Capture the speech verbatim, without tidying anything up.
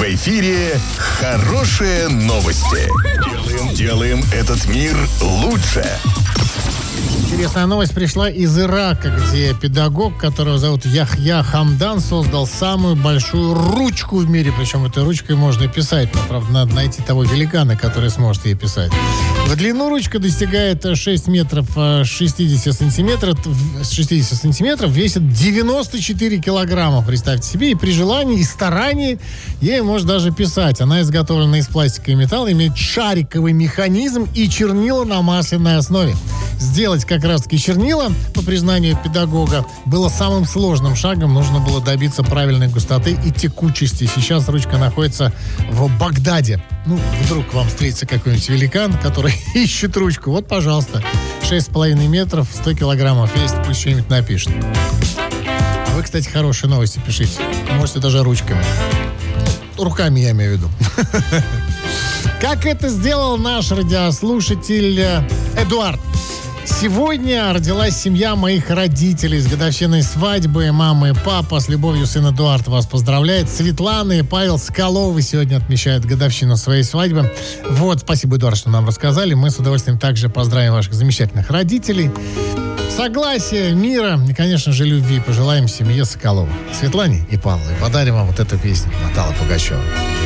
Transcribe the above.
В эфире хорошие новости. Делаем, делаем этот мир лучше. Интересная новость пришла из Ирака, где педагог, которого зовут Яхья Хамдан, создал самую большую ручку в мире. Причем этой ручкой можно писать, но, правда, надо найти того великана, который сможет ей писать. В длину ручка достигает шесть метров шестьдесят сантиметров, шестьдесят сантиметров, весит девяносто четыре килограмма, представьте себе, и при желании и старании ей может даже писать. Она изготовлена из пластика и металла, имеет шариковый механизм и чернила на масляной основе. Сделать как раз-таки чернила, по признанию педагога, было самым сложным шагом. Нужно было добиться правильной густоты и текучести. Сейчас ручка находится в Багдаде. Ну, вдруг вам встретится какой-нибудь великан, который ищет ручку. Вот, пожалуйста, шесть с половиной метров, сто килограммов весит, пусть что-нибудь напишет. А вы, кстати, хорошие новости пишите. Можете даже ручками. Руками, я имею в виду. Как это сделал наш радиослушатель Эдуард. Сегодня родилась семья моих родителей с годовщиной свадьбы. Мама и папа, с любовью сын Эдуард вас поздравляет. Светлана и Павел Соколовы сегодня отмечают годовщину своей свадьбы. Вот, спасибо, Эдуард, что нам рассказали. Мы с удовольствием также поздравим ваших замечательных родителей. Согласия, мира и, конечно же, любви пожелаем семье Соколовых, Светлане и Павлу. И подарим вам вот эту песню Натальи Пугачевой.